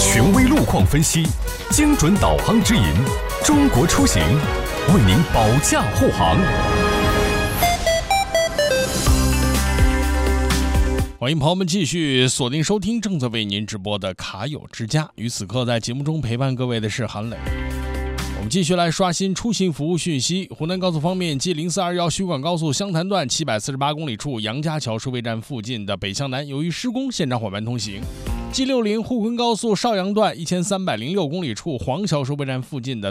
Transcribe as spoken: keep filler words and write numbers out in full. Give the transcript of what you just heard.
权威路况分析，精准导航指引，中国出行为您保驾护航。 欢迎朋友们继续锁定收听正在为您直播的卡友之家，与此刻在节目中陪伴各位的是韩磊。我们继续来刷新出行服务讯息。湖南高速方面，继零四二一徐广高速湘潭段七百四十八公里处杨家桥收费站附近的北向南由于施工现场缓慢通行。G 六十沪昆高速邵阳段一千三百零六公里处黄桥收费站附近的